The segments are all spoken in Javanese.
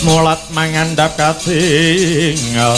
mulat mangandhap katingal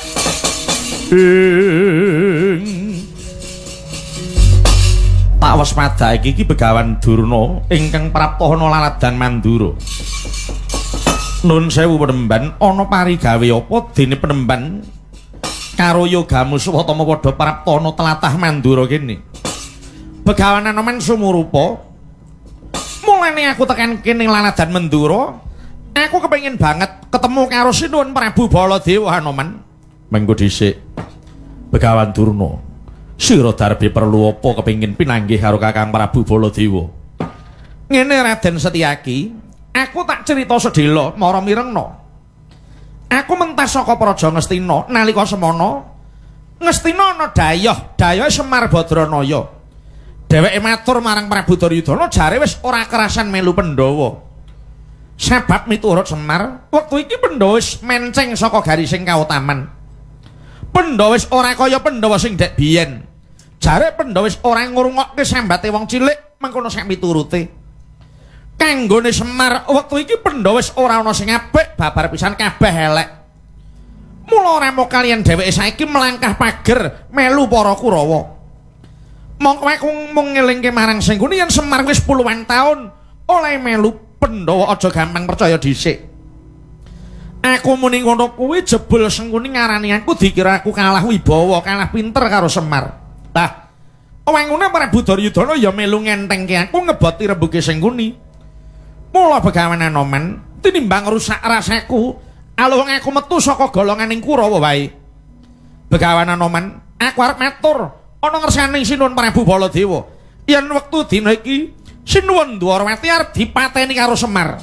tak waspada iki Begawan Durna ingkang praptana laladan Mandura. Nun sewu penemban ana parigawe apa dene penemban karo Yogamu Swatama padha praptana tlatah Mandura kene. Begawan Anoman sumurupa mulane aku tekan kene laladan Mandura, aku kepengin banget ketemu karo Sinuwun Prabu Baladewa Anoman. Mengko dhisik Begawan Durna, sira Darbi perlu apa kepengin pinanggih karo Kakang Prabu Baladewa? Ngene Raden Setyaki, aku tak cerita sedhela mara mirengna. Aku mentas saka Praja Ngastina nalika semana Ngastina ana dayoh Semar Badranaya. Dheweke matur marang Prabu Duryudana jare wis ora kerasan melu Pandhawa. Sebab miturut Semar, wektu iki Pandhawa wis menceng saka garising kautaman. Pandhawa wis ora kaya Pandhawa sing dek biyen. Jare Pandhawa wis ora ngrungokke sambate wong cilik, mengkono sak miturute. Kanggone Semar, wektu iki Pandhawa wis ora ana sing apik, babar pisan kabeh elek. Mula Rama kaliyan dheweke saiki melangkah pager melu para Kurawa. Mongko aku mung ngelingke marang Sengguni yen Semar wis puluhan taun oleh melu Pandhawa aja gampang percaya dhisik. Aku muni ngono kuwi jebul Sengguni ngarani aku dikira aku kalah wibawa, kalah pinter karo Semar. Lah, wengune Prabu Duryudana ya melu ngentengke aku ngeboti rembuge Sengguni. Mula Begawan Anoman tinimbang rusak rasaku, alung aku metu saka golonganing Kurawa wae. Begawan Anoman, aku arep matur ana ngersane Sinuwun Prabu Baladewa yen wektu dina iki Sinuwun Dwarawati arep dipateni karo Semar.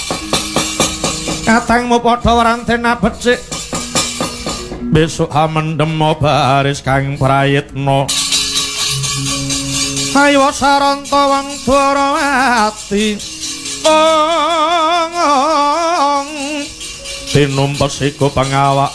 Katangmu padha warantena becik besok amendem baris kang prayitna. Ayo saranta wong Dwarawati tinumpes iku pangawak